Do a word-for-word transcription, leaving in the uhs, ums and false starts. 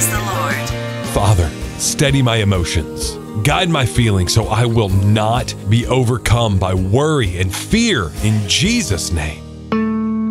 Praise the Lord. Father, steady my emotions. Guide my feelings so I will not be overcome by worry and fear in Jesus' name.